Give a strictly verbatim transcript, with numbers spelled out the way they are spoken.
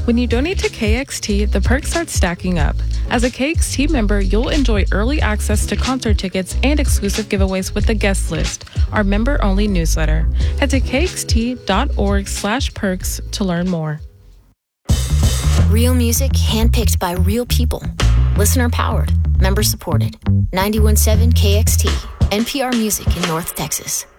When you donate to K X T, the perks start stacking up. As a K X T member, you'll enjoy early access to concert tickets and exclusive giveaways with the guest list, our member-only newsletter. Head to kxt.org slash perks to learn more. Real music handpicked by real people. Listener-powered. Member-supported. ninety-one point seven K X T. N P R Music in North Texas.